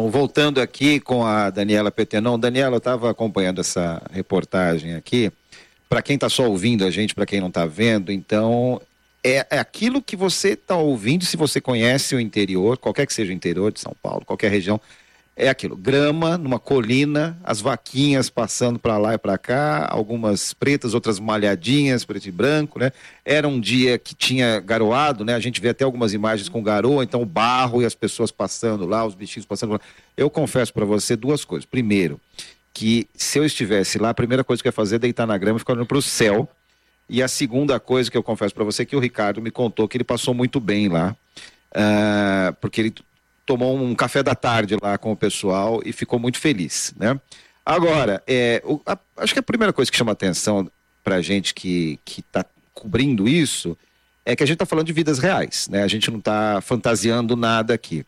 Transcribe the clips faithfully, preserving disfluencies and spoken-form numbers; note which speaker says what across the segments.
Speaker 1: Então, voltando aqui com a Daniela Petenon. Daniela, eu estava acompanhando essa reportagem aqui. Para quem está só ouvindo a gente, para quem não está vendo, então, é, é aquilo que você está ouvindo, se você conhece o interior, qualquer que seja o interior de São Paulo, qualquer região, é aquilo, grama numa colina, as vaquinhas passando para lá e para cá, algumas pretas, outras malhadinhas, preto e branco, né? Era um dia que tinha garoado, né? A gente vê até algumas imagens com garoa, então o barro e as pessoas passando lá, os bichinhos passando lá. Eu confesso para você duas coisas. Primeiro, que se eu estivesse lá, a primeira coisa que eu ia fazer é deitar na grama e ficar olhando para o céu. E a segunda coisa que eu confesso para você é que o Ricardo me contou que ele passou muito bem lá, uh, porque ele tomou um café da tarde lá com o pessoal e ficou muito feliz, né? Agora, é, o, a, acho que a primeira coisa que chama atenção pra gente que que está cobrindo isso é que a gente está falando de vidas reais, né? A gente não está fantasiando nada aqui.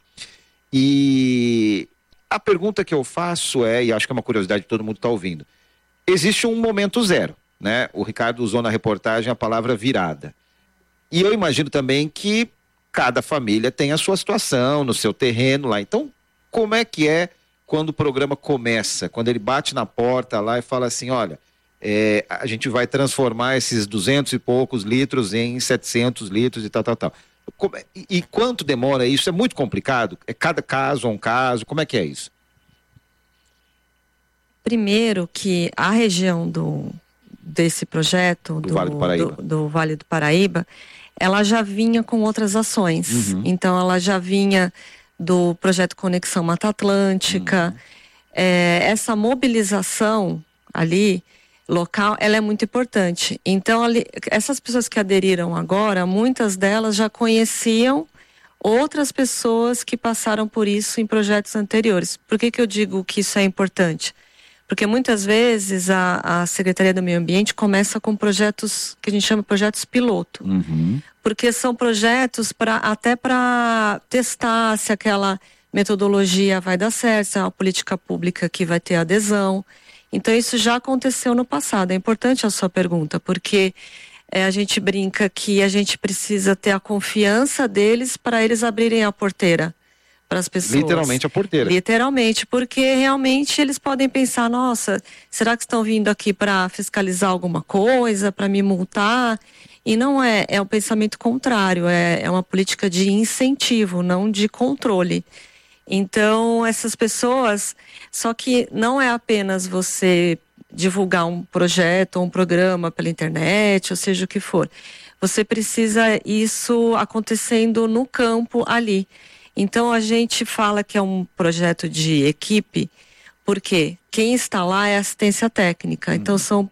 Speaker 1: E a pergunta que eu faço é, e acho que é uma curiosidade que todo mundo está ouvindo, existe um momento zero, né? O Ricardo usou na reportagem a palavra virada. E eu imagino também que cada família tem a sua situação, no seu terreno lá. Então, como é que é quando o programa começa? Quando ele bate na porta lá e fala assim, olha, é, a gente vai transformar esses duzentos e poucos litros em setecentos litros e tal, tal, tal. Como é, e, e quanto demora isso? É muito complicado? É cada caso a um caso? Como é que é isso?
Speaker 2: Primeiro que a região do, desse projeto,
Speaker 1: do,
Speaker 2: do,
Speaker 1: vale do, Paraíba.
Speaker 2: do, do Vale do Paraíba, ela já vinha com outras ações. Uhum. Então, ela já vinha do projeto Conexão Mata Atlântica. Uhum. É, essa mobilização ali, local, ela é muito importante. Então, ali, essas pessoas que aderiram agora, muitas delas já conheciam outras pessoas que passaram por isso em projetos anteriores. Por que que eu digo que isso é importante? Porque muitas vezes a, a Secretaria do Meio Ambiente começa com projetos que a gente chama de projetos piloto.
Speaker 1: Uhum.
Speaker 2: Porque são projetos pra, até para testar se aquela metodologia vai dar certo, se é uma política pública que vai ter adesão. Então isso já aconteceu no passado. É importante a sua pergunta, porque é, a gente brinca que a gente precisa ter a confiança deles para eles abrirem a porteira para as pessoas.
Speaker 1: Literalmente a porteira.
Speaker 2: Literalmente, porque realmente eles podem pensar, nossa, será que estão vindo aqui para fiscalizar alguma coisa, para me multar? E não é, é o pensamento contrário, é, é uma política de incentivo, não de controle. Então, essas pessoas, só que não é apenas você divulgar um projeto ou um programa pela internet, ou seja o que for. Você precisa isso acontecendo no campo ali. Então, a gente fala que é um projeto de equipe, porque quem está lá é assistência técnica. Então, são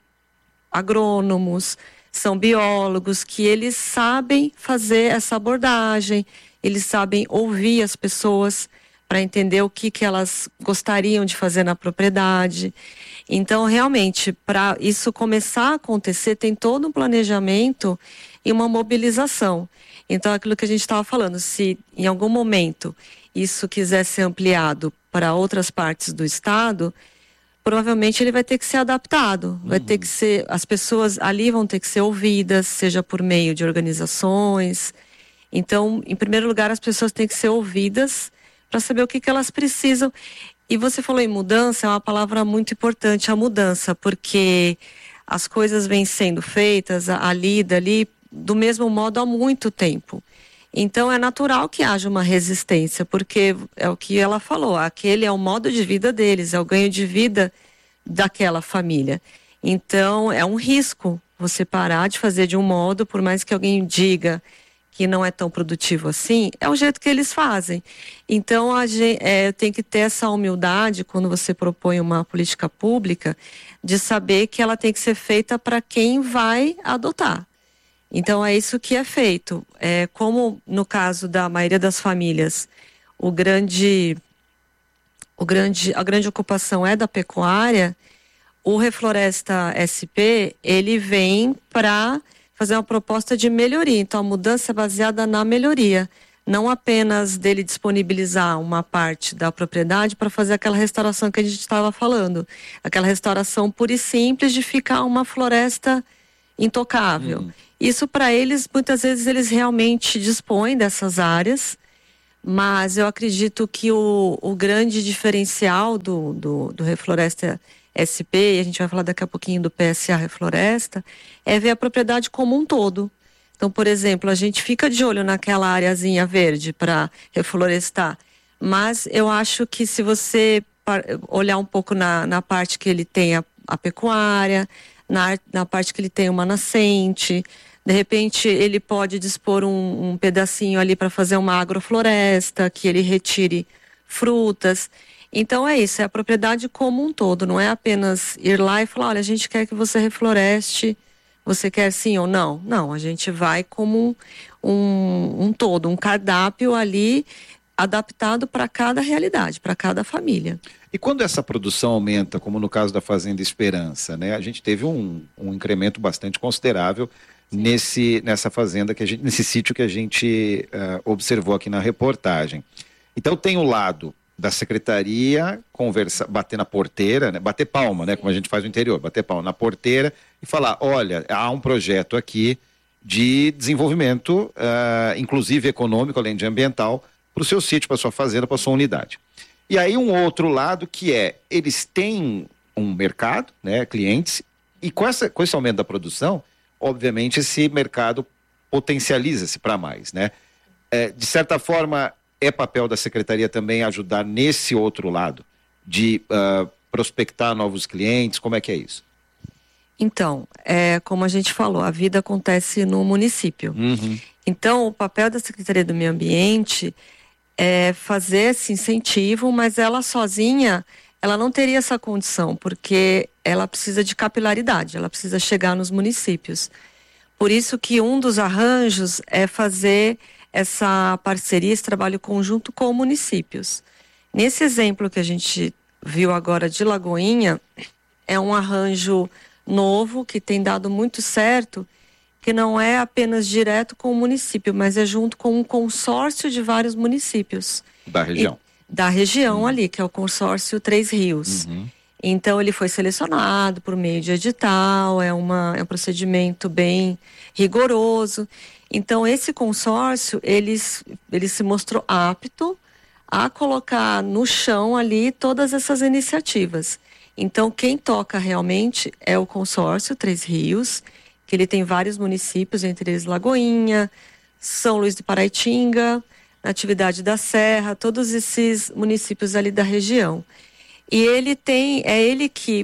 Speaker 2: agrônomos, são biólogos, que eles sabem fazer essa abordagem, eles sabem ouvir as pessoas para entender o que, que elas gostariam de fazer na propriedade. Então, realmente, para isso começar a acontecer, tem todo um planejamento e uma mobilização. Então, aquilo que a gente estava falando, se em algum momento isso quiser ser ampliado para outras partes do estado, provavelmente ele vai ter que ser adaptado, vai uhum. ter que ser, as pessoas ali vão ter que ser ouvidas, seja por meio de organizações. Então, em primeiro lugar, as pessoas têm que ser ouvidas para saber o que, que elas precisam. E você falou em mudança, é uma palavra muito importante, a mudança, porque as coisas vêm sendo feitas, a, a lida ali, do mesmo modo há muito tempo. Então é natural que haja uma resistência, porque é o que ela falou, aquele é o modo de vida deles, é o ganho de vida daquela família. Então é um risco você parar de fazer de um modo, por mais que alguém diga que não é tão produtivo assim, é o jeito que eles fazem. Então a gente, é, tem que ter essa humildade quando você propõe uma política pública, de saber que ela tem que ser feita para quem vai adotar. Então é isso que é feito. É, como no caso da maioria das famílias, o grande, o grande, a grande ocupação é da pecuária, o Refloresta S P, ele vem para fazer uma proposta de melhoria. Então a mudança é baseada na melhoria, não apenas dele disponibilizar uma parte da propriedade para fazer aquela restauração que a gente estava falando, aquela restauração pura e simples de ficar uma floresta intocável. Hum. Isso para eles, muitas vezes eles realmente dispõem dessas áreas, Mas eu acredito que o, o grande diferencial do, do, do Refloresta S P, e a gente vai falar daqui a pouquinho do P S A Refloresta, é ver a propriedade como um todo. Então, por exemplo, a gente fica de olho naquela areazinha verde para reflorestar, mas eu acho que se você olhar um pouco na, na parte que ele tem a, a pecuária, na, na parte que ele tem uma nascente, de repente ele pode dispor um, um pedacinho ali para fazer uma agrofloresta, que ele retire frutas. Então é isso, é a propriedade como um todo, não é apenas ir lá e falar, olha, a gente quer que você refloreste, você quer sim ou não? Não, a gente vai como um, um, um todo, um cardápio ali adaptado para cada realidade, para cada família.
Speaker 1: E quando essa produção aumenta, como no caso da Fazenda Esperança, né? A gente teve um, um incremento bastante considerável nesse, nessa fazenda, que a gente, nesse sítio que a gente uh, observou aqui na reportagem. Então tem o lado da secretaria conversar, bater na porteira, né? Bater palma, né? Como a gente faz no interior, bater palma na porteira e falar, olha, há um projeto aqui de desenvolvimento, uh, inclusive econômico, além de ambiental, para o seu sítio, para sua fazenda, para sua unidade. E aí um outro lado que é, eles têm um mercado, né? Clientes, e com, essa, com esse aumento da produção, obviamente esse mercado potencializa-se para mais, né? É, de certa forma, é papel da secretaria também ajudar nesse outro lado, de uh, prospectar novos clientes, como é que é isso?
Speaker 2: Então, é, como a gente falou, a vida acontece no município.
Speaker 1: Uhum.
Speaker 2: Então, o papel da Secretaria do Meio Ambiente é fazer esse incentivo, mas ela sozinha, ela não teria essa condição, porque ela precisa de capilaridade, ela precisa chegar nos municípios. Por isso que um dos arranjos é fazer essa parceria, esse trabalho conjunto com municípios. Nesse exemplo que a gente viu agora de Lagoinha, é um arranjo novo que tem dado muito certo, que não é apenas direto com o município, mas é junto com um consórcio de vários municípios.
Speaker 1: Da região.
Speaker 2: E, da região uhum. ali, que é o consórcio Três Rios. Uhum. Então ele foi selecionado por meio de edital, é, uma, é um procedimento bem rigoroso. Então esse consórcio, ele, ele se mostrou apto a colocar no chão ali todas essas iniciativas. Então quem toca realmente é o consórcio Três Rios, que ele tem vários municípios, entre eles Lagoinha, São Luís do Paraitinga, Natividade da Serra, todos esses municípios ali da região. E ele tem, é ele que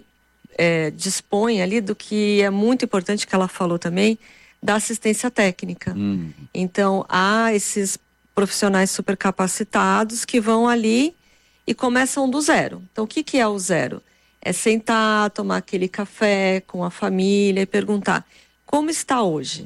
Speaker 2: é, dispõe ali do que é muito importante, que ela falou também, da assistência técnica. Hum. Então, há esses profissionais super capacitados que vão ali e começam do zero. Então, o que, que é o zero? É sentar, tomar aquele café com a família e perguntar, como está hoje?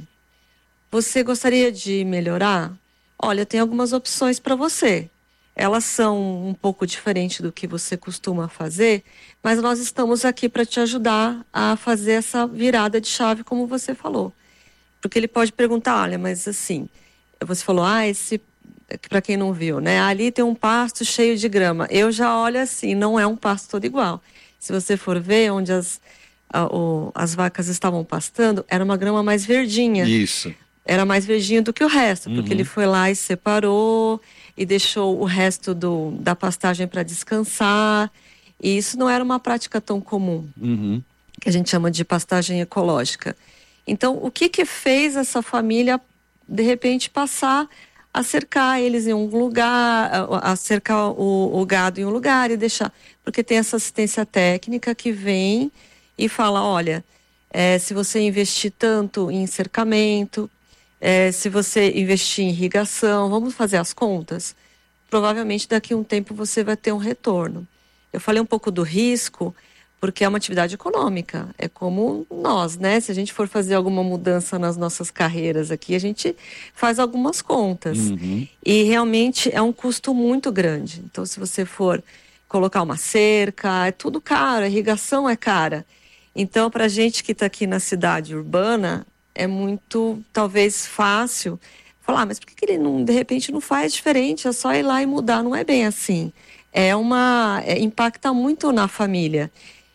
Speaker 2: Você gostaria de melhorar? Olha, tem algumas opções para você. Elas são um pouco diferentes do que você costuma fazer, mas nós estamos aqui para te ajudar a fazer essa virada de chave, como você falou. Porque ele pode perguntar, olha, mas assim, você falou, ah, esse, para quem não viu, né? Ali tem um pasto cheio de grama. Eu já olho assim, não é um pasto todo igual. Se você for ver onde as, a, o, as vacas estavam pastando, era uma grama mais verdinha.
Speaker 1: Isso.
Speaker 2: Era mais verdinho do que o resto, porque uhum. ele foi lá e separou e deixou o resto do, da pastagem para descansar. E isso não era uma prática tão comum, uhum. que a gente chama de pastagem ecológica. Então, o que que fez essa família, de repente, passar a cercar eles em um lugar, a cercar o, o gado em um lugar e deixar... Porque tem essa assistência técnica que vem e fala, olha, é, se você investir tanto em cercamento... É, se você investir em irrigação, vamos fazer as contas, provavelmente daqui a um tempo você vai ter um retorno. Eu falei um pouco do risco, porque é uma atividade econômica, é como nós, né? Se a gente for fazer alguma mudança nas nossas carreiras aqui, a gente faz algumas contas. Uhum. E realmente é um custo muito grande. Então, se você for colocar uma cerca, é tudo caro, a irrigação é cara. Então, para a gente que está aqui na cidade urbana, é muito, talvez, fácil falar, ah, mas por que, que ele, não, de repente, não faz diferente? É só ir lá e mudar. Não é bem assim. É uma, é, impacta muito na família.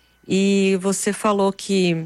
Speaker 2: E você falou que,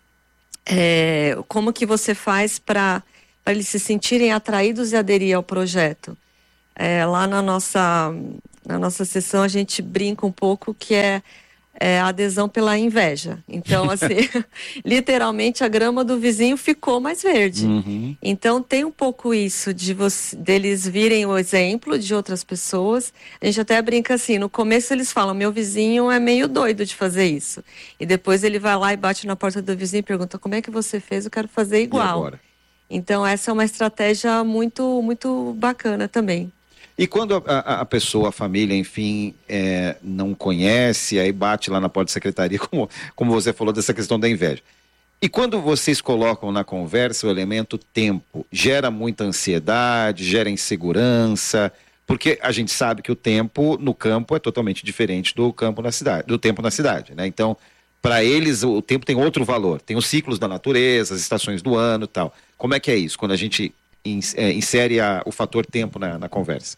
Speaker 2: é, como que você faz para eles se sentirem atraídos e aderir ao projeto? É, lá na nossa, na nossa sessão a gente brinca um pouco que é, é a adesão pela inveja. Então, assim, literalmente a grama do vizinho ficou mais verde.
Speaker 1: Uhum.
Speaker 2: Então, tem um pouco isso de você, deles virem o exemplo de outras pessoas. A gente até brinca assim, no começo eles falam, meu vizinho é meio doido de fazer isso. E depois ele vai lá e bate na porta do vizinho e pergunta, como é que você fez? Eu quero fazer igual.
Speaker 1: E agora?
Speaker 2: Então, essa é uma estratégia muito, muito bacana também.
Speaker 1: E quando a, a, a pessoa, a família, enfim, é, não conhece, aí bate lá na porta da secretaria, como, como você falou dessa questão da inveja. E quando vocês colocam na conversa o elemento tempo, gera muita ansiedade, gera insegurança, porque a gente sabe que o tempo no campo é totalmente diferente do campo na cidade, do tempo na cidade, né? Então, para eles o tempo tem outro valor, tem os ciclos da natureza, as estações do ano e tal. Como é que é isso, quando a gente insere a, o fator tempo na, na conversa?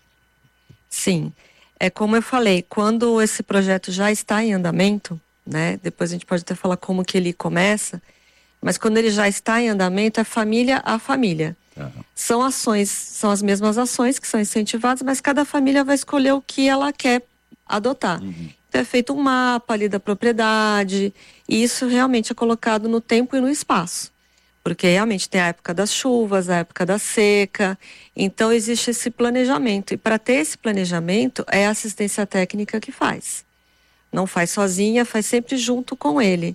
Speaker 2: Sim, é como eu falei, quando esse projeto já está em andamento, né? Depois a gente pode até falar como que ele começa, mas quando ele já está em andamento, é família a família. Uhum. São ações, são as mesmas ações que são incentivadas, mas cada família vai escolher o que ela quer adotar. Uhum. Então é feito um mapa ali da propriedade, e isso realmente é colocado no tempo e no espaço. Porque realmente tem a época das chuvas, a época da seca, então existe esse planejamento. E para ter esse planejamento, é a assistência técnica que faz. Não faz sozinha, faz sempre junto com ele.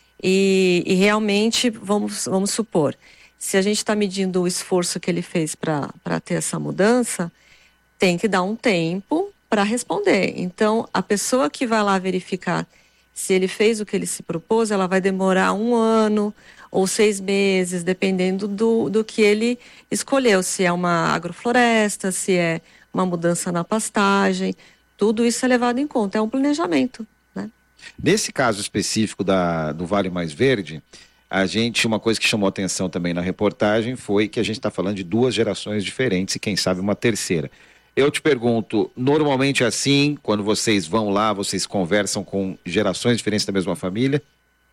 Speaker 2: E, e realmente, vamos, vamos supor, se a gente está medindo o esforço que ele fez para ter essa mudança, tem que dar um tempo para responder. Então, a pessoa que vai lá verificar se ele fez o que ele se propôs, ela vai demorar um ano ou seis meses, dependendo do, do que ele escolheu, se é uma agrofloresta, se é uma mudança na pastagem, tudo isso é levado em conta, é um planejamento, né?
Speaker 1: Nesse caso específico da, do Vale Mais Verde, a gente, uma coisa que chamou atenção também na reportagem foi que a gente está falando de duas gerações diferentes e quem sabe uma terceira. Eu te pergunto, normalmente é assim, quando vocês vão lá, vocês conversam com gerações diferentes da mesma família?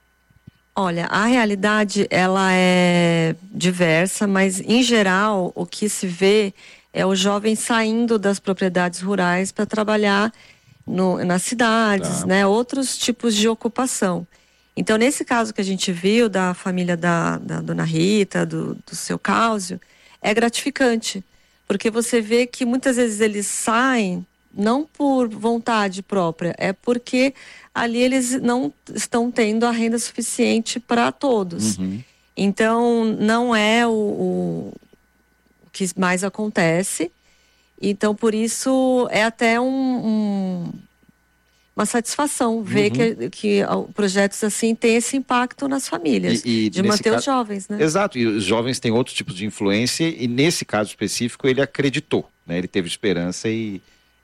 Speaker 2: Olha, a realidade ela é diversa, mas em geral o que se vê é o jovem saindo das propriedades rurais para trabalhar no, nas cidades, tá, né? Outros tipos de ocupação. Então, nesse caso que a gente viu da família da, da dona Rita, do, do seu Cáusio, é gratificante, porque você vê que muitas vezes eles saem não por vontade própria, é porque ali eles não estão tendo a renda suficiente para todos. Uhum. Então, não é o, o, o que mais acontece. Então, por isso, é até um, um, uma satisfação ver uhum. que, que projetos assim têm esse impacto nas famílias, e, e de manter caso, os jovens, né?
Speaker 1: Exato, e os jovens têm outros tipos de influência, e nesse caso específico ele acreditou, né? Ele teve esperança e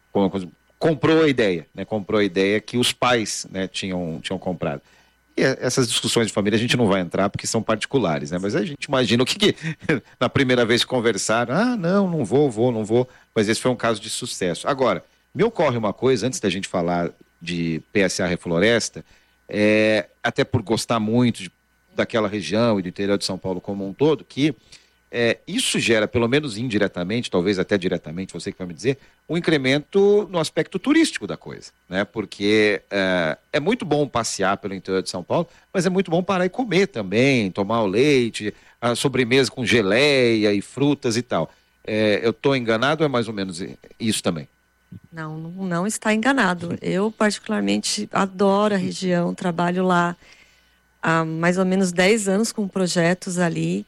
Speaker 1: comprou a ideia, né? Comprou a ideia que os pais, né, tinham, tinham comprado. E essas discussões de família a gente não vai entrar porque são particulares, né? Mas a gente imagina o que, que na primeira vez que conversaram, ah, não, não vou, vou, não vou, mas esse foi um caso de sucesso. Agora, me ocorre uma coisa, antes da gente falar de P S A Refloresta, é, até por gostar muito de, daquela região e do interior de São Paulo como um todo, que É, isso gera, pelo menos indiretamente, talvez até diretamente, você que vai me dizer, um incremento no aspecto turístico da coisa, né? Porque é, é muito bom passear pelo interior de São Paulo, mas é muito bom parar e comer também, tomar o leite, a sobremesa com geleia e frutas e tal. É, eu estou enganado ou é mais ou menos isso também?
Speaker 2: Não, não está enganado. Eu particularmente adoro a região, trabalho lá há mais ou menos dez anos com projetos ali.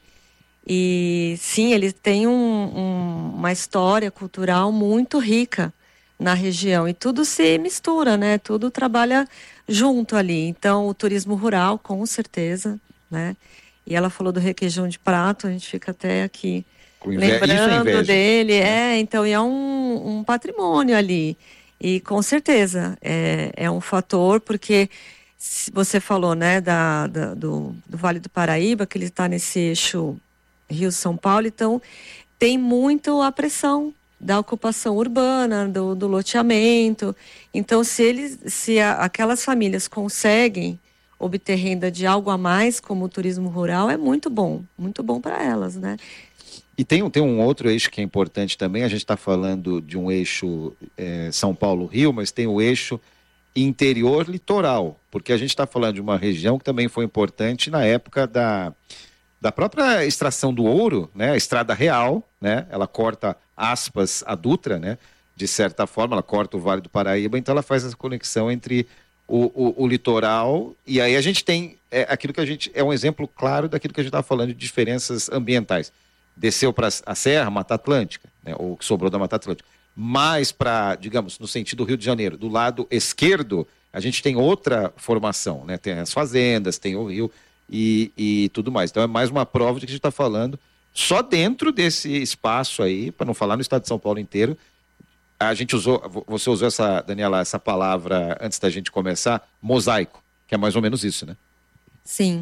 Speaker 2: E sim, ele tem um, um, uma história cultural muito rica na região e tudo se mistura, né? Tudo trabalha junto ali. Então, o turismo rural, com certeza, né? E ela falou do requeijão de prato, a gente fica até aqui lembrando é dele. É, então, e é um, um patrimônio ali. E com certeza é, é um fator, porque você falou, né, da, da, do, do Vale do Paraíba, que ele está nesse eixo Rio-São Paulo, então tem muito a pressão da ocupação urbana, do, do loteamento. Então, se eles, se a, aquelas famílias conseguem obter renda de algo a mais, como o turismo rural, é muito bom, muito bom para elas, né?
Speaker 1: E tem, tem um outro eixo que é importante também, a gente está falando de um eixo é, São Paulo-Rio, mas tem o eixo interior-litoral, porque a gente está falando de uma região que também foi importante na época da, da própria extração do ouro, né? A Estrada Real, né? Ela corta, aspas, a Dutra, né? De certa forma, ela corta o Vale do Paraíba, então ela faz essa conexão entre o, o, o litoral, e aí a gente tem é, aquilo que a gente, é um exemplo claro daquilo que a gente estava falando de diferenças ambientais. Desceu para a Serra, Mata Atlântica, né, ou o que sobrou da Mata Atlântica. Mais para, digamos, no sentido do Rio de Janeiro, do lado esquerdo, a gente tem outra formação, né? Tem as fazendas, tem o rio e, e tudo mais. Então é mais uma prova de que a gente está falando só dentro desse espaço aí, para não falar no estado de São Paulo inteiro. A gente usou, você usou essa, Daniela, essa palavra antes da gente começar, mosaico, que é mais ou menos isso, né?
Speaker 2: Sim.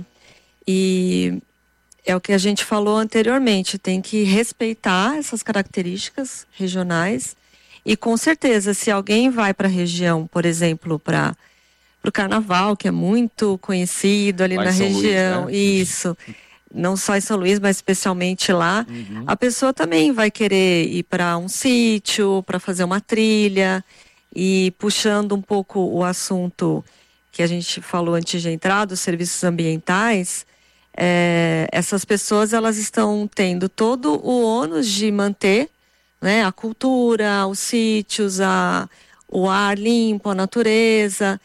Speaker 2: E é o que a gente falou anteriormente, tem que respeitar essas características regionais e com certeza, se alguém vai para a região, por exemplo, para o Carnaval, que é muito conhecido ali lá na região, Luís, né? Isso, não só em São Luís, mas especialmente lá, uhum. A pessoa também vai querer ir para um sítio, para fazer uma trilha, e puxando um pouco o assunto que a gente falou antes de entrar, dos serviços ambientais. É, essas pessoas elas estão tendo todo o ônus de manter, né, a cultura, os sítios, a, o ar limpo, a natureza.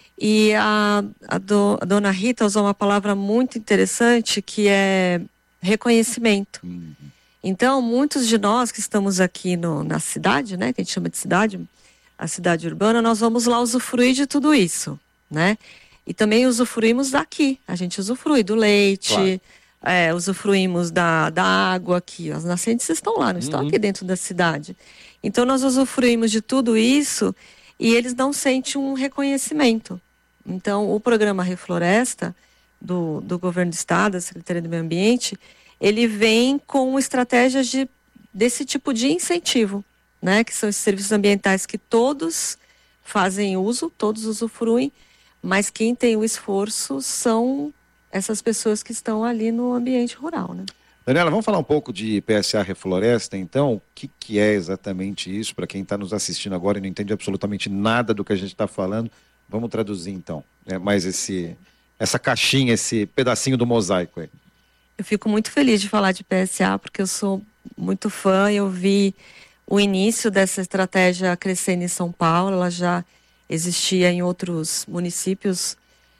Speaker 2: E a, a, do, a dona Rita usou uma palavra muito interessante que é reconhecimento. Uhum. Então, muitos de nós que estamos aqui no, na cidade, né, que a gente chama de cidade, a cidade urbana, nós vamos lá usufruir de tudo isso, né? E também usufruímos daqui, a gente usufrui do leite, claro. é, usufruímos da, da água aqui, as nascentes estão lá, não estão uhum. aqui dentro da cidade. Então nós usufruímos de tudo isso e eles não sentem um reconhecimento. Então o programa Refloresta, do, do Governo do Estado, da Secretaria do Meio Ambiente, ele vem com estratégias de, desse tipo de incentivo, né? Que são esses serviços ambientais que todos fazem uso, todos usufruem, mas quem tem o esforço são essas pessoas que estão ali no ambiente rural, né?
Speaker 1: Daniela, vamos falar um pouco de P S A Refloresta, então? O que, que é exatamente isso? Para quem está nos assistindo agora e não entende absolutamente nada do que a gente está falando, vamos traduzir então, né? Mais esse, essa caixinha, esse pedacinho do mosaico aí.
Speaker 2: Eu fico muito feliz de falar de P S A, porque eu sou muito fã, eu vi o início dessa estratégia crescendo em São Paulo, ela já existia em outros municípios,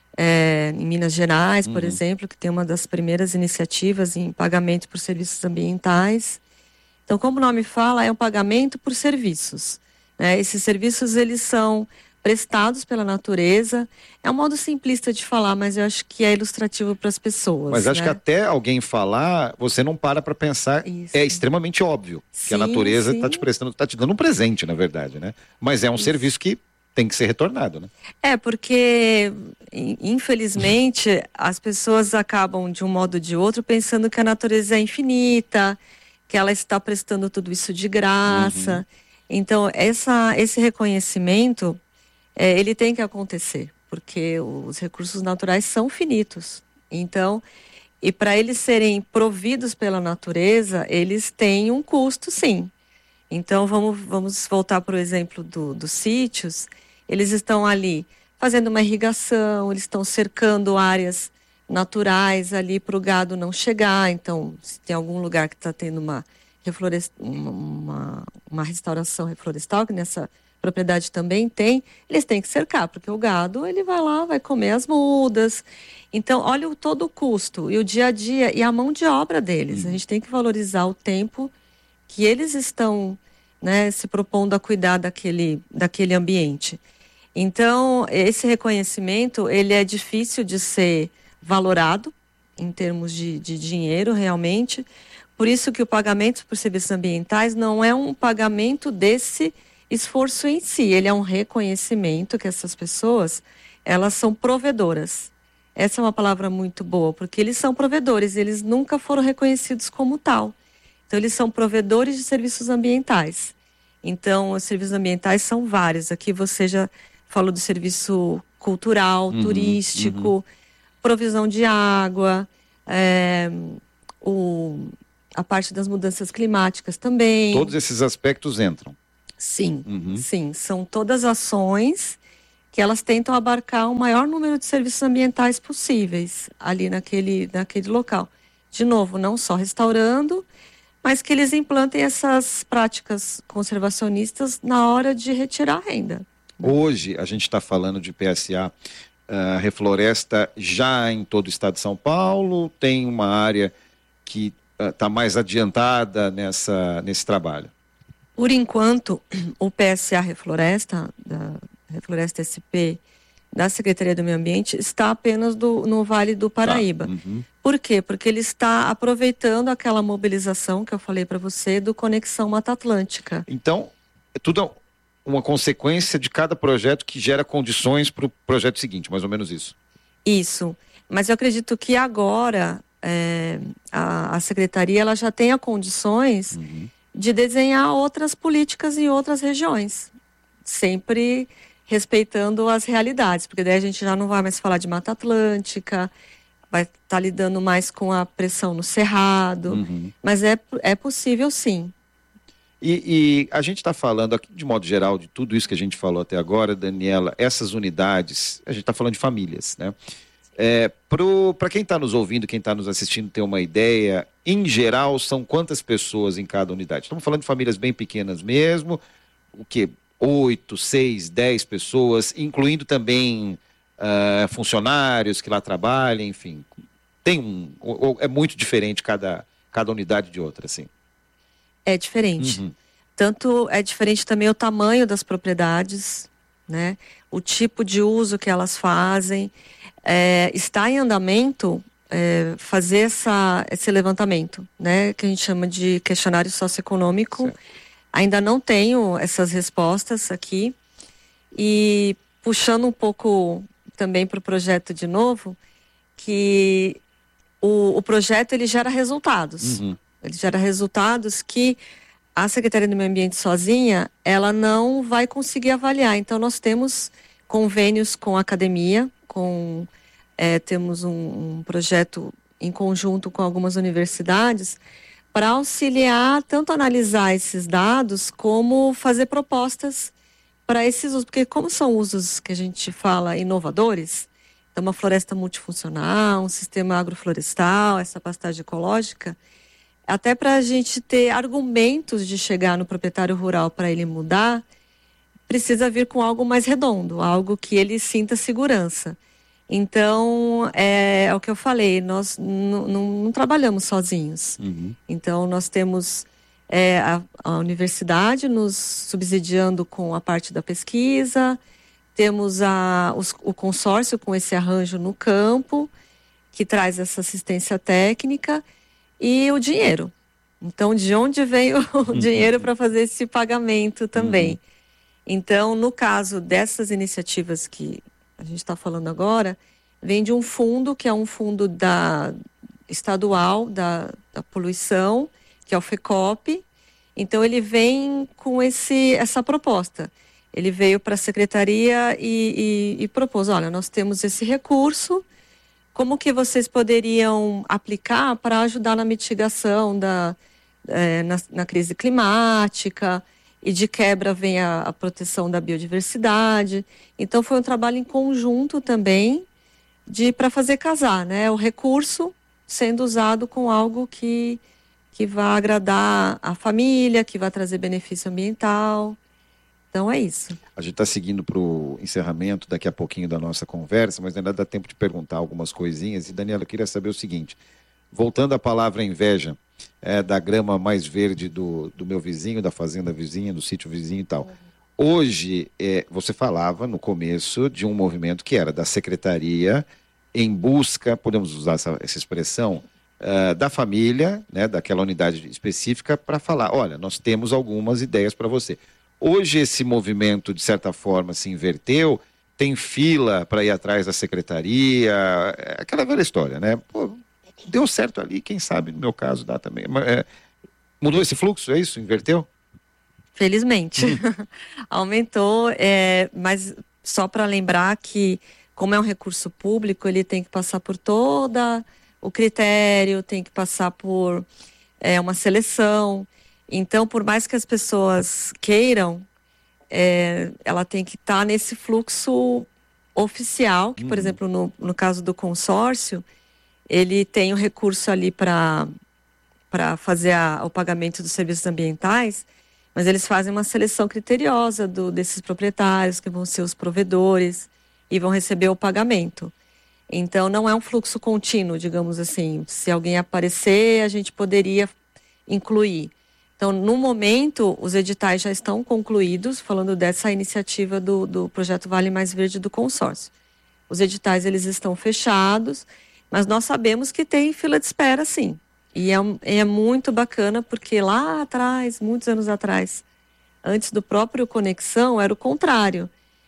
Speaker 2: é, em Minas Gerais, por uhum. exemplo, que tem uma das primeiras iniciativas em pagamento por serviços ambientais. Então, como o nome fala, é um pagamento por serviços, né? Esses serviços, eles são prestados pela natureza. É um modo simplista de falar, mas eu acho que é ilustrativo para as pessoas.
Speaker 1: Mas acho
Speaker 2: né?
Speaker 1: que até alguém falar, você não para para pensar, Isso. é extremamente óbvio sim, que a natureza está te prestando, está te dando um presente, na verdade, né? Mas é um Isso. serviço que tem que ser retornado, né?
Speaker 2: É, porque, infelizmente, as pessoas acabam, de um modo ou de outro, pensando que a natureza é infinita, que ela está prestando tudo isso de graça. Uhum. Então, essa, esse reconhecimento, é, ele tem que acontecer, porque os recursos naturais são finitos. Então, e para eles serem providos pela natureza, eles têm um custo, sim. Então, vamos, vamos voltar para o exemplo do, dos sítios. Eles estão ali fazendo uma irrigação, eles estão cercando áreas naturais ali para o gado não chegar. Então, se tem algum lugar que está tendo uma, reflorest... uma, uma, uma restauração reflorestal, que nessa propriedade também tem, eles têm que cercar, porque o gado ele vai lá, vai comer as mudas. Então, olha o, todo o custo e o dia a dia e a mão de obra deles. Uhum. A gente tem que valorizar o tempo que eles estão, né, se propondo a cuidar daquele, daquele ambiente. Então, esse reconhecimento, ele é difícil de ser valorado em termos de, de dinheiro, realmente. Por isso que o pagamento por serviços ambientais não é um pagamento desse esforço em si, ele é um reconhecimento que essas pessoas, elas são provedoras. Essa é uma palavra muito boa, porque eles são provedores, eles nunca foram reconhecidos como tal. Então, eles são provedores de serviços ambientais. Então, os serviços ambientais são vários. Aqui você já falou do serviço cultural, uhum, turístico, uhum. provisão de água, é, o a parte das mudanças climáticas também.
Speaker 1: Todos esses aspectos entram.
Speaker 2: Sim,
Speaker 1: uhum.
Speaker 2: sim. São todas ações que elas tentam abarcar o maior número de serviços ambientais possíveis ali naquele, naquele local. De novo, não só restaurando, mas que eles implantem essas práticas conservacionistas na hora de retirar a renda.
Speaker 1: Hoje a gente está falando de P S A uh, Refloresta já em todo o estado de São Paulo, tem uma área que está uh, mais adiantada nessa, nesse trabalho?
Speaker 2: Por enquanto, o P S A Refloresta, da Refloresta S P, da Secretaria do Meio Ambiente, está apenas do, no Vale do Paraíba.
Speaker 1: Tá. Uhum.
Speaker 2: Por quê? Porque ele está aproveitando aquela mobilização que eu falei para você do Conexão Mata Atlântica.
Speaker 1: Então, é tudo uma consequência de cada projeto que gera condições para o projeto seguinte, mais ou menos isso.
Speaker 2: Isso. Mas eu acredito que agora é, a, a Secretaria ela já tenha condições uhum. de desenhar outras políticas em outras regiões. Sempre respeitando as realidades, porque daí a gente já não vai mais falar de Mata Atlântica, vai estar tá lidando mais com a pressão no Cerrado, uhum. mas é, é possível sim.
Speaker 1: E, e a gente está falando aqui, de modo geral, de tudo isso que a gente falou até agora, Daniela, essas unidades, a gente está falando de famílias, né? É, para quem está nos ouvindo, quem está nos assistindo ter uma ideia, em geral, são quantas pessoas em cada unidade? Estamos falando de famílias bem pequenas mesmo, o quê? Oito, seis, dez pessoas, incluindo também uh, funcionários que lá trabalham, enfim. Tem um, ou, é muito diferente cada, cada unidade de outra, assim?
Speaker 2: É diferente.
Speaker 1: Uhum.
Speaker 2: Tanto é diferente também o tamanho das propriedades, né? O tipo de uso que elas fazem. É, está em andamento é, fazer essa, esse levantamento, né? Que a gente chama de questionário socioeconômico. Certo. Ainda não tenho essas respostas aqui. E puxando um pouco também para o projeto de novo, que o, o projeto ele gera resultados.
Speaker 1: Uhum.
Speaker 2: Ele gera resultados que a Secretaria do Meio Ambiente sozinha, ela não vai conseguir avaliar. Então, nós temos convênios com a academia, com, é, temos um, um projeto em conjunto com algumas universidades para auxiliar, tanto analisar esses dados, como fazer propostas para esses usos. Porque como são usos que a gente fala inovadores, então uma floresta multifuncional, um sistema agroflorestal, essa pastagem ecológica, até para a gente ter argumentos de chegar no proprietário rural para ele mudar, precisa vir com algo mais redondo, algo que ele sinta segurança. Então, é, é o que eu falei, nós não trabalhamos sozinhos.
Speaker 1: Uhum.
Speaker 2: Então, nós temos é, a, a universidade nos subsidiando com a parte da pesquisa, temos a, os, o consórcio com esse arranjo no campo, que traz essa assistência técnica, e o dinheiro. Então, de onde vem o uhum. dinheiro para fazer esse pagamento também? Uhum. Então, no caso dessas iniciativas que a gente está falando agora, vem de um fundo, que é um fundo da, estadual da, da poluição, que é o FECOP. Então, ele vem com esse, essa proposta. Ele veio para a secretaria e, e, e propôs, olha, nós temos esse recurso, como que vocês poderiam aplicar para ajudar na mitigação da, é, na, na crise climática, e de quebra vem a, a proteção da biodiversidade. Então foi um trabalho em conjunto também de para fazer casar, né? O recurso sendo usado com algo que, que vai agradar a família, que vai trazer benefício ambiental. Então é isso.
Speaker 1: A gente está seguindo para o encerramento daqui a pouquinho da nossa conversa, mas ainda dá tempo de perguntar algumas coisinhas. E, Daniela, eu queria saber o seguinte, voltando à palavra inveja, é, da grama mais verde do, do meu vizinho, da fazenda vizinha, do sítio vizinho e tal. Uhum. Hoje, é, você falava no começo de um movimento que era da secretaria em busca, podemos usar essa, essa expressão, uh, da família, né, daquela unidade específica, para falar, olha, nós temos algumas ideias para você. Hoje esse movimento, de certa forma, se inverteu, tem fila para ir atrás da secretaria, é aquela velha história, né? Pô, deu certo ali, quem sabe no meu caso dá também. É, mudou esse fluxo, é isso? Inverteu?
Speaker 2: Felizmente. Aumentou, é, mas só para lembrar que, como é um recurso público, ele tem que passar por todo o critério, tem que passar por é uma seleção. Então, por mais que as pessoas queiram, é, ela tem que estar tá nesse fluxo oficial, que, por uhum. exemplo, no, no caso do consórcio, ele tem o recurso ali para para fazer a, o pagamento dos serviços ambientais, mas eles fazem uma seleção criteriosa do, desses proprietários, que vão ser os provedores, e vão receber o pagamento. Então, não é um fluxo contínuo, digamos assim. Se alguém aparecer, a gente poderia incluir. Então, no momento, os editais já estão concluídos, falando dessa iniciativa do, do projeto Vale Mais Verde do consórcio. Os editais, eles estão fechados, mas nós sabemos que tem fila de espera, sim. E é, é muito bacana, porque lá atrás, muitos anos atrás, antes do próprio Conexão, era o contrário.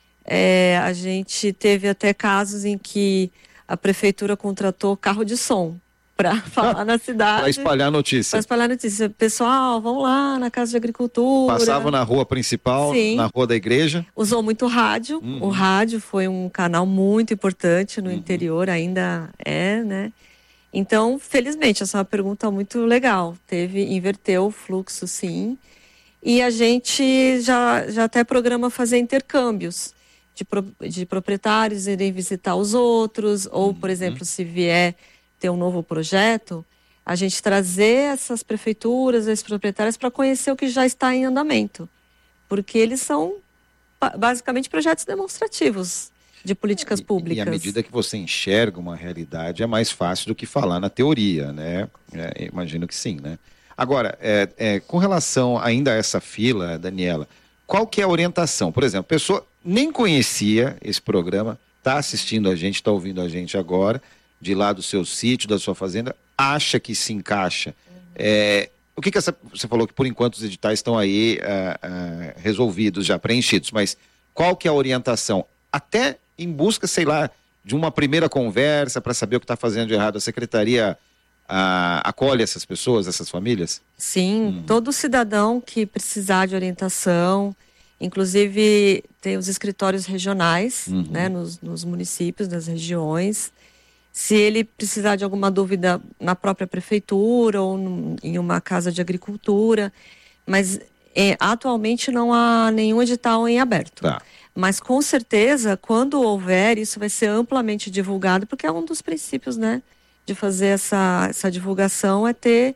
Speaker 2: É, a gente teve até casos em que a prefeitura contratou carro de som para falar na cidade.
Speaker 1: Para espalhar notícia.
Speaker 2: Para espalhar notícia. Pessoal, vão lá na Casa de Agricultura.
Speaker 1: Passava na rua principal, Sim. na rua da igreja.
Speaker 2: Usou muito rádio. Uhum. O rádio foi um canal muito importante no uhum. interior, ainda é, né? Então, felizmente, essa é uma pergunta muito legal. Teve, inverteu o fluxo, sim. E a gente já, já até programa fazer intercâmbios de, pro, de proprietários irem visitar os outros, ou, por exemplo, se vier ter um novo projeto, a gente trazer essas prefeituras, esses proprietários, para conhecer o que já está em andamento. Porque eles são, basicamente, projetos demonstrativos de políticas públicas.
Speaker 1: E, e à medida que você enxerga uma realidade, é mais fácil do que falar na teoria, né? É, imagino que sim, né? Agora, é, é, com relação ainda a essa fila, Daniela, qual que é a orientação? Por exemplo, a pessoa nem conhecia esse programa, está assistindo a gente, está ouvindo a gente agora, de lá do seu sítio, da sua fazenda, acha que se encaixa. Uhum. É, o que que essa, você falou que por enquanto os editais estão aí uh, uh, resolvidos, já preenchidos, mas qual que é a orientação? Até em busca, sei lá, de uma primeira conversa para saber o que está fazendo de errado, a secretaria uh, acolhe essas pessoas, essas famílias?
Speaker 2: Sim, hum. todo cidadão que precisar de orientação, inclusive tem os escritórios regionais, uhum. né, nos, nos municípios, nas regiões. Se ele precisar de alguma dúvida na própria prefeitura ou no, em uma casa de agricultura, mas é, atualmente não há nenhum edital em aberto.
Speaker 1: Tá.
Speaker 2: Mas com certeza, quando houver, isso vai ser amplamente divulgado, porque é um dos princípios, né, de fazer essa, essa divulgação, é ter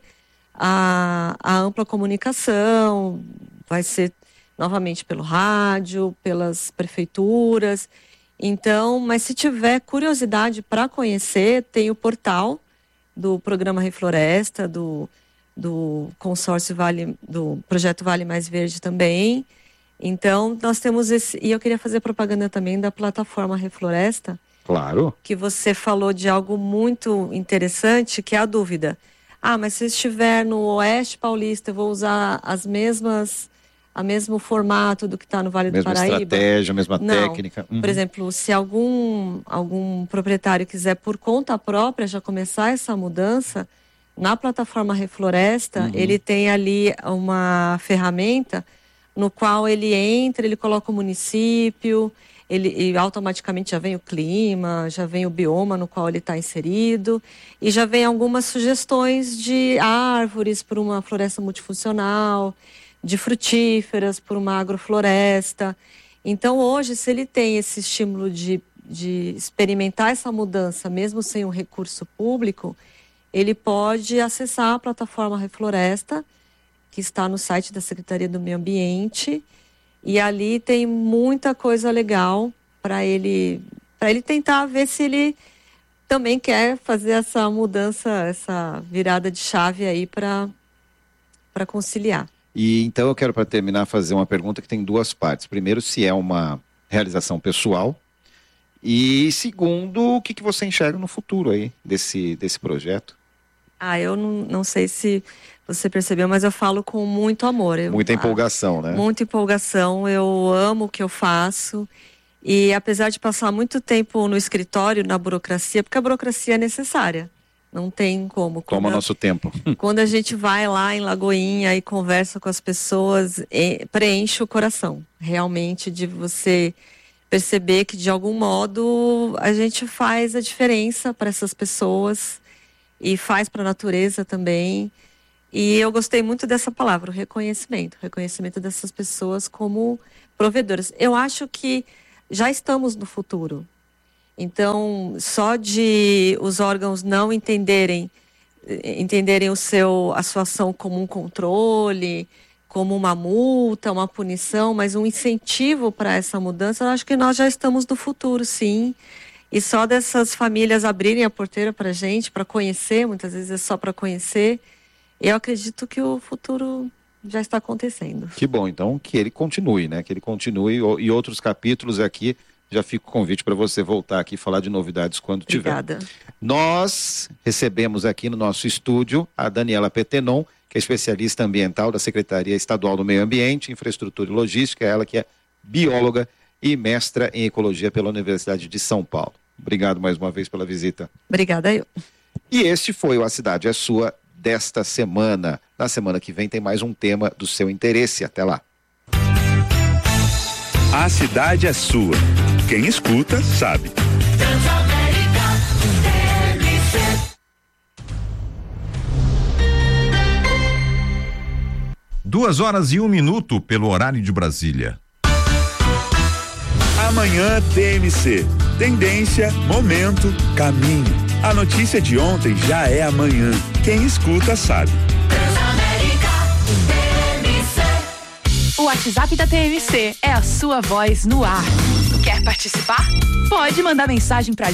Speaker 2: a, a ampla comunicação, vai ser novamente pelo rádio, pelas prefeituras. Então, mas se tiver curiosidade para conhecer, tem o portal do programa Refloresta, do, do consórcio Vale, do projeto Vale Mais Verde também. Então, nós temos esse... E eu queria fazer propaganda também da plataforma Refloresta.
Speaker 1: Claro.
Speaker 2: Que você falou de algo muito interessante, que é a dúvida. Ah, mas se eu estiver no Oeste Paulista, eu vou usar as mesmas... o mesmo formato do que está no Vale
Speaker 1: mesma
Speaker 2: do Paraíba?
Speaker 1: Mesma estratégia, mesma
Speaker 2: Não.
Speaker 1: técnica. Uhum.
Speaker 2: Por exemplo, se algum, algum proprietário quiser por conta própria já começar essa mudança, na plataforma Refloresta, uhum. ele tem ali uma ferramenta no qual ele entra, ele coloca o município, ele, e automaticamente já vem o clima, já vem o bioma no qual ele está inserido, e já vem algumas sugestões de árvores para uma floresta multifuncional, de frutíferas por uma agrofloresta. Então, hoje, se ele tem esse estímulo de, de experimentar essa mudança, mesmo sem um recurso público, ele pode acessar a plataforma Refloresta, que está no site da Secretaria do Meio Ambiente, e ali tem muita coisa legal para ele, para ele tentar ver se ele também quer fazer essa mudança, essa virada de chave aí para para conciliar.
Speaker 1: E então eu quero, para terminar, fazer uma pergunta que tem duas partes. Primeiro, se é uma realização pessoal, e segundo, o que, que você enxerga no futuro aí desse, desse projeto?
Speaker 2: Ah, eu não, não sei se você percebeu, mas eu falo com muito amor. Eu,
Speaker 1: muita empolgação, né?
Speaker 2: Muita empolgação, eu amo o que eu faço. E apesar de passar muito tempo no escritório, na burocracia, porque a burocracia é necessária. Não tem como.
Speaker 1: Toma
Speaker 2: quando,
Speaker 1: nosso tempo.
Speaker 2: Quando a gente vai lá em Lagoinha e conversa com as pessoas, é, preenche o coração. Realmente, de você perceber que, de algum modo, a gente faz a diferença para essas pessoas e faz para a natureza também. E eu gostei muito dessa palavra, o reconhecimento, o reconhecimento dessas pessoas como provedoras. Eu acho que já estamos no futuro. Então, só de os órgãos não entenderem, entenderem o seu, a sua ação como um controle, como uma multa, uma punição, mas um incentivo para essa mudança, eu acho que nós já estamos no futuro, sim. E só dessas famílias abrirem a porteira para a gente, para conhecer, muitas vezes é só para conhecer, eu acredito que o futuro já está acontecendo.
Speaker 1: Que bom, então que ele continue, né? Que ele continue e outros capítulos aqui, já fica o convite para você voltar aqui e falar de novidades quando
Speaker 2: Obrigada.
Speaker 1: tiver. Nós recebemos aqui no nosso estúdio a Daniela Pettenon, que é especialista ambiental da Secretaria Estadual do Meio Ambiente, Infraestrutura e Logística, ela que é bióloga e mestra em Ecologia pela Universidade de São Paulo. Obrigado mais uma vez pela visita.
Speaker 2: Obrigada eu.
Speaker 1: E este foi o A Cidade é Sua desta semana. Na semana que vem tem mais um tema do seu interesse. Até lá.
Speaker 3: A cidade é sua. Quem escuta sabe.
Speaker 4: Duas horas e um minuto pelo horário de Brasília.
Speaker 3: Amanhã T M C. Tendência, momento, caminho. A notícia de ontem já é amanhã. Quem escuta sabe.
Speaker 5: O WhatsApp da T M C é a sua voz no ar. Quer participar? Pode mandar mensagem pra